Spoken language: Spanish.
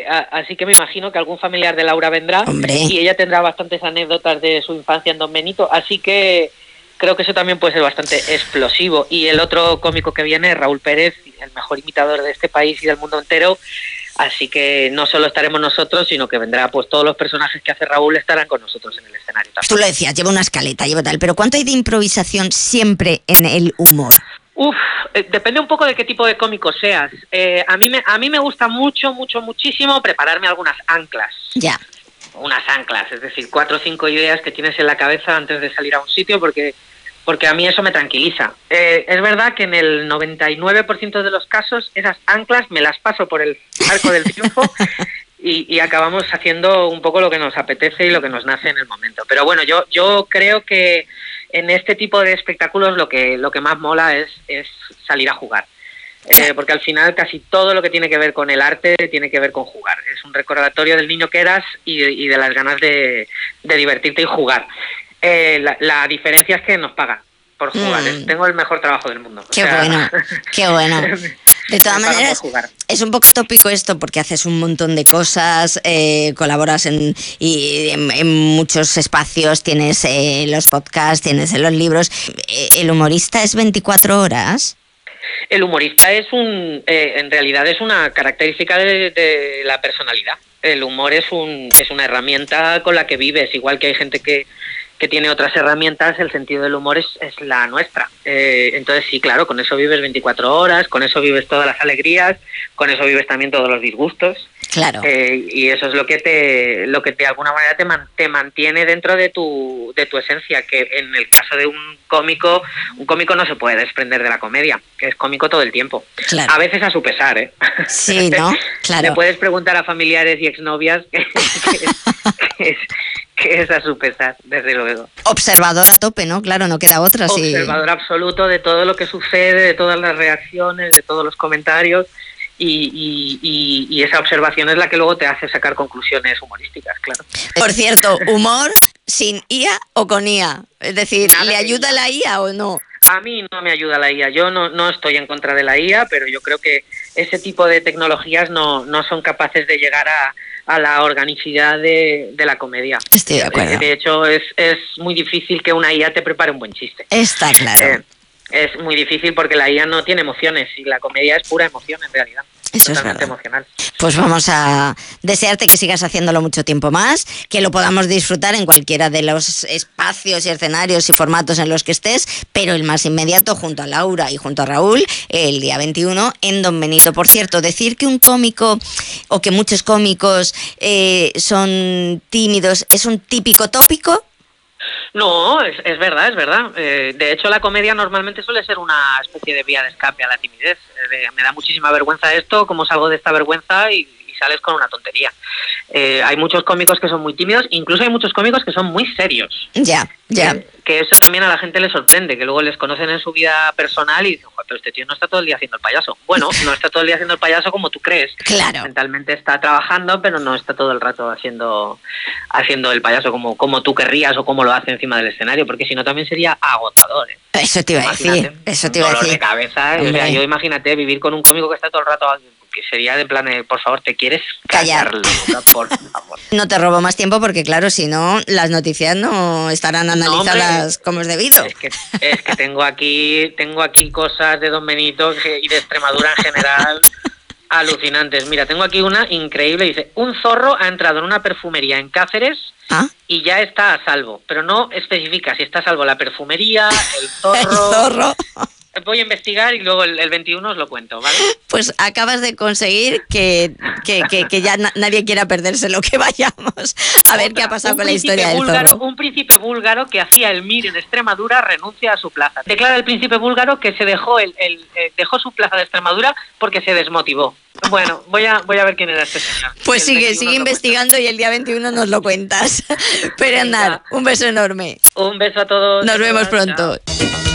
así que me imagino que algún familiar de Laura vendrá. Hombre. Y ella tendrá bastantes anécdotas de su infancia en Don Benito, así que creo que eso también puede ser bastante explosivo. Y el otro cómico que viene es Raúl Pérez, el mejor imitador de este país y del mundo entero. Así que no solo estaremos nosotros, sino que vendrá, pues todos los personajes que hace Raúl estarán con nosotros en el escenario también. Tú lo decías, lleva una escaleta, lleva tal, pero ¿cuánto hay de improvisación siempre en el humor? Depende un poco de qué tipo de cómico seas. A mí me gusta muchísimo prepararme algunas anclas. Ya. Unas anclas, es decir, 4 o 5 ideas que tienes en la cabeza antes de salir a un sitio, porque a mí eso me tranquiliza. Es verdad que en el 99% de los casos esas anclas me las paso por el arco del triunfo y acabamos haciendo un poco lo que nos apetece y lo que nos nace en el momento. Pero bueno, yo creo que en este tipo de espectáculos lo que más mola es salir a jugar. Porque al final casi todo lo que tiene que ver con el arte tiene que ver con jugar. Es un recordatorio del niño que eras y de las ganas de divertirte y jugar. La diferencia es que nos pagan por jugar. Tengo el mejor trabajo del mundo. Qué bueno. De todas maneras, es un poco tópico esto porque haces un montón de cosas, colaboras en muchos espacios, tienes los podcasts, tienes los libros. ¿El humorista es 24 horas? El humorista en realidad es una característica de la personalidad. El humor es una herramienta con la que vives, igual que hay gente que tiene otras herramientas. El sentido del humor es la nuestra. Entonces sí, claro, con eso vives 24 horas, con eso vives todas las alegrías, con eso vives también todos los disgustos. Claro. Y eso es lo que de alguna manera te mantiene dentro de tu esencia, que en el caso de un cómico no se puede desprender de la comedia, que es cómico todo el tiempo. Claro. A veces a su pesar, ¿eh? Sí, ¿no? Claro. Le puedes preguntar a familiares y exnovias que es a su pesar, desde luego. Observador a tope, ¿no? Claro, no queda otra. Observador absoluto de todo lo que sucede, de todas las reacciones, de todos los comentarios, y esa observación es la que luego te hace sacar conclusiones humorísticas, claro. Por cierto, humor sin IA o con IA, es decir, ¿le ayuda la IA o no? A mí no me ayuda la IA, yo no estoy en contra de la IA, pero yo creo que ese tipo de tecnologías no son capaces de llegar a la organicidad de la comedia. Estoy de acuerdo. De hecho, es muy difícil que una IA te prepare un buen chiste. Está claro. Es muy difícil porque la IA no tiene emociones y la comedia es pura emoción en realidad. Eso totalmente es verdad. Emocional. Pues vamos a desearte que sigas haciéndolo mucho tiempo más, que lo podamos disfrutar en cualquiera de los espacios y escenarios y formatos en los que estés, pero el más inmediato junto a Laura y junto a Raúl el día 21 en Don Benito. Por cierto, decir que un cómico o que muchos cómicos son tímidos es un típico tópico. No, es verdad. De hecho, la comedia normalmente suele ser una especie de vía de escape a la timidez. Me da muchísima vergüenza esto, cómo salgo de esta vergüenza y sales con una tontería. Hay muchos cómicos que son muy tímidos, incluso hay muchos cómicos que son muy serios. Ya. Que eso también a la gente le sorprende, que luego les conocen en su vida personal y dicen, joder, pero este tío no está todo el día haciendo el payaso. Bueno, no está todo el día haciendo el payaso como tú crees. Claro. Mentalmente está trabajando, pero no está todo el rato haciendo el payaso como tú querrías o como lo hace encima del escenario, porque si no también sería agotador. Eso te iba a decir. Dolor de cabeza. O sea, yo imagínate vivir con un cómico que está todo el rato, que sería de plan, por favor, ¿te quieres callar? Por favor. No te robo más tiempo porque, claro, si no, las noticias no estarán analizadas como es debido. Es que tengo aquí cosas de Don Benito y de Extremadura en general alucinantes. Mira, tengo aquí una increíble. Dice, un zorro ha entrado en una perfumería en Cáceres y ya está a salvo. Pero no especifica si está a salvo la perfumería, el zorro... El zorro. Voy a investigar y luego el 21 os lo cuento, ¿vale? Pues acabas de conseguir que ya nadie quiera perdérselo, que vayamos a ver qué ha pasado con la historia del zorro. Un príncipe búlgaro que hacía el MIR en Extremadura renuncia a su plaza. Declara el príncipe búlgaro que se dejó dejó su plaza de Extremadura porque se desmotivó. Bueno, voy a ver quién era este señor. Pues sigue investigando y el día 21 nos lo cuentas. Pero andar, un beso enorme. Un beso a todos. Nos vemos pronto. Chao.